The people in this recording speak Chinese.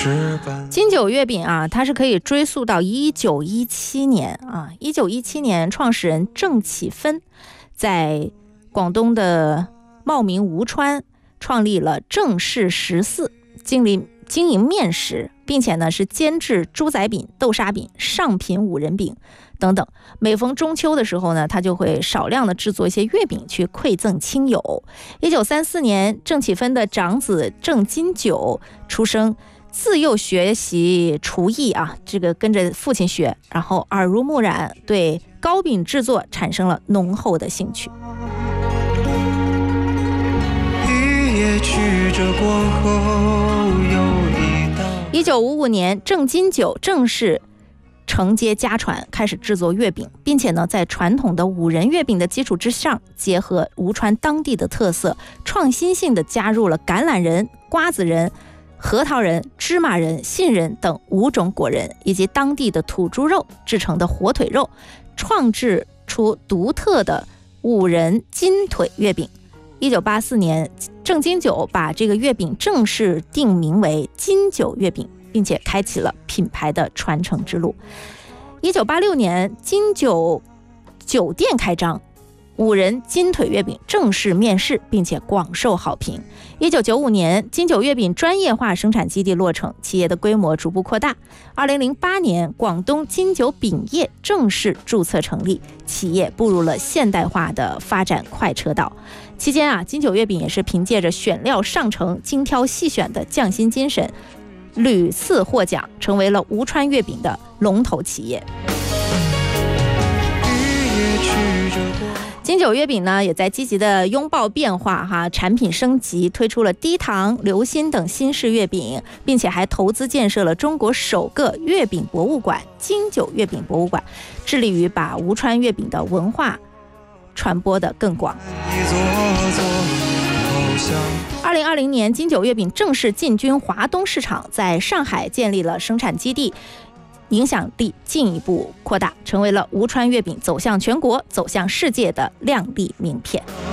金九月饼啊，它是可以追溯到1917年啊。1917年，创始人郑启芬在广东的茂名吴川创立了郑氏食肆，经营面食，并且呢是监制猪仔饼、豆沙饼、上品五仁饼等等。每逢中秋的时候呢，他就会少量的制作一些月饼去馈赠亲友。1934年，郑启芬的长子郑金九出生，自幼学习厨艺啊，这个跟着父亲学，然后耳濡目染，对糕饼制作产生了浓厚的兴趣。 一夜曲折过后又一道。 1955年，郑金九正式承接家传，开始制作月饼，并且呢，在传统的五仁月饼的基础之上，结合吴川当地的特色，创新性的加入了橄榄仁、瓜子仁、核桃仁、芝麻仁、杏仁等5种果仁，以及当地的土猪肉制成的火腿肉，创制出独特的五仁金腿月饼。1984年，郑金九把这个月饼正式定名为金九月饼，并且开启了品牌的传承之路。1986年，金九酒店开张，五仁金腿月饼正式面世，并且广受好评。1995年，金九月饼专业化生产基地落成，企业的规模逐步扩大。2008年，广东金九饼业正式注册成立，企业步入了现代化的发展快车道。期间啊，金九月饼也是凭借着选料上乘、精挑细选的匠心精神，屡次获奖，成为了吴川月饼的龙头企业。金九月饼呢，也在积极的拥抱变化产品升级，推出了低糖、流心等新式月饼，并且还投资建设了中国首个月饼博物馆——金九月饼博物馆，致力于把吴川月饼的文化传播的更广。2020年，金九月饼正式进军华东市场，在上海建立了生产基地，影响力进一步扩大，成为了吴川月饼走向全国、走向世界的亮丽名片。